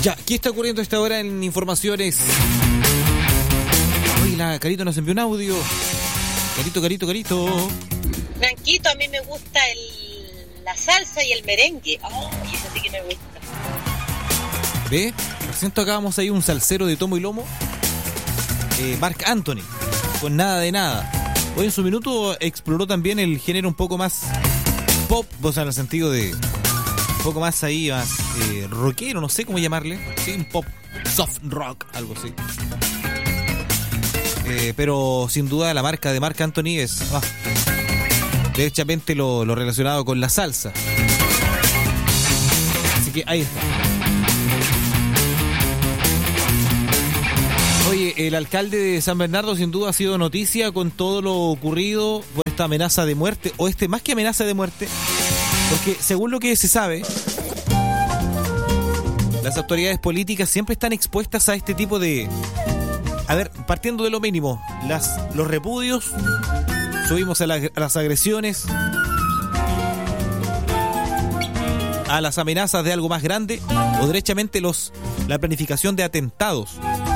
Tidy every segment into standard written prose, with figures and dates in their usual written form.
Ya, ¿qué está ocurriendo a esta hora en informaciones? Oye, la Carito nos envió un audio. Carito. Franquito, a mí me gusta la salsa y el merengue. Oh, y eso sí que me gusta. ¿Ve? Recién tocábamos ahí un salsero de tomo y lomo. Marc Anthony, con nada de nada. Hoy en su minuto exploró también el género un poco más pop, o sea, en el sentido de un poco más ahí, más rockero, no sé cómo llamarle. Sí, un pop, soft rock, algo así. Pero sin duda la marca de Marc Anthony es derechamente lo relacionado con la salsa. Así que ahí está. Oye, el alcalde de San Bernardo sin duda ha sido noticia con todo lo ocurrido por esta amenaza de muerte, o más que amenaza de muerte, porque según lo que se sabe, las autoridades políticas siempre están expuestas a este tipo de... A ver, partiendo de lo mínimo, los repudios, subimos a las agresiones, a las amenazas de algo más grande, o derechamente la planificación de atentados.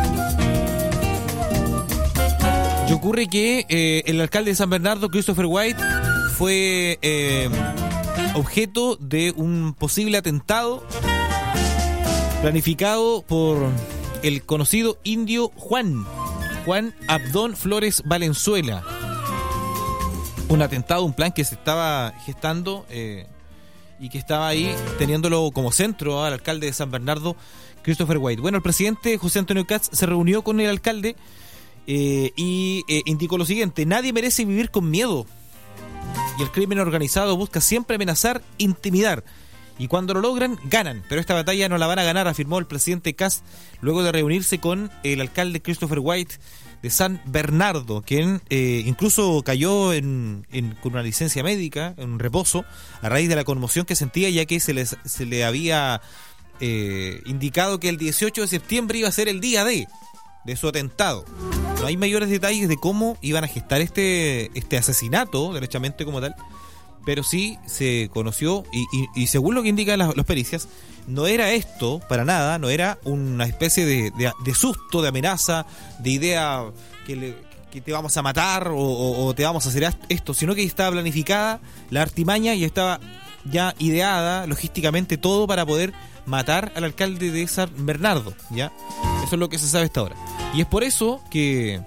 Y ocurre que el alcalde de San Bernardo, Christopher White, fue objeto de un posible atentado planificado por el conocido indio Juan Abdón Flores Valenzuela. Un atentado, un plan que se estaba gestando y que estaba ahí teniéndolo como centro al alcalde de San Bernardo, Christopher White. Bueno, el presidente José Antonio Kast se reunió con el alcalde y indicó lo siguiente: nadie merece vivir con miedo, y el crimen organizado busca siempre amenazar, intimidar, y cuando lo logran, ganan, pero esta batalla no la van a ganar, afirmó el presidente Kast luego de reunirse con el alcalde Christopher White de San Bernardo, quien incluso cayó con una licencia médica, en un reposo, a raíz de la conmoción que sentía, ya que se le había indicado que el 18 de septiembre iba a ser el día de su atentado. No hay mayores detalles de cómo iban a gestar este asesinato, derechamente como tal, pero sí se conoció y según lo que indican los pericias, no era esto para nada, no era una especie de susto, de amenaza, de idea que te vamos a matar o te vamos a hacer esto, sino que estaba planificada la artimaña y estaba ya ideada logísticamente todo para poder matar al alcalde de San Bernardo, ¿ya? Eso es lo que se sabe hasta ahora. Y es por eso que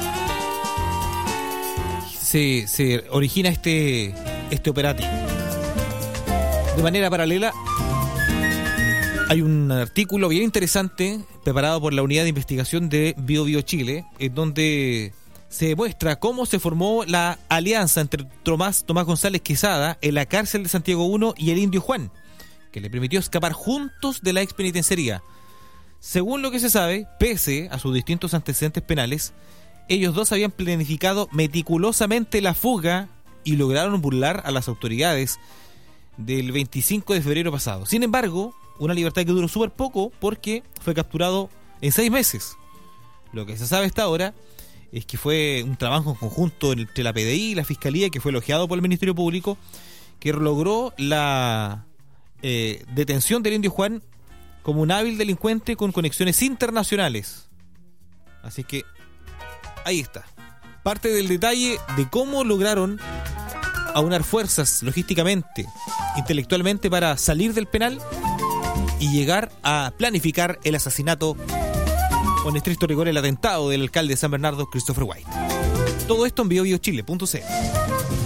se origina este operativo. De manera paralela, hay un artículo bien interesante preparado por la Unidad de Investigación de BioBio Chile, en donde se muestra cómo se formó la alianza entre Tomás González Quesada en la cárcel de Santiago I y el indio Juan, que le permitió escapar juntos de la expenitenciaría. Según lo que se sabe, pese a sus distintos antecedentes penales, ellos dos habían planificado meticulosamente la fuga y lograron burlar a las autoridades del 25 de febrero pasado. Sin embargo, una libertad que duró súper poco porque fue capturado en 6 meses. Lo que se sabe hasta ahora es que fue un trabajo en conjunto entre la PDI y la Fiscalía, que fue elogiado por el Ministerio Público, que logró la detención del indio Juan como un hábil delincuente con conexiones internacionales. Así que ahí está parte del detalle de cómo lograron aunar fuerzas logísticamente, intelectualmente, para salir del penal y llegar a planificar el asesinato, o en estricto rigor el atentado del alcalde de San Bernardo, Christopher White. Todo esto en biobiochile.cl.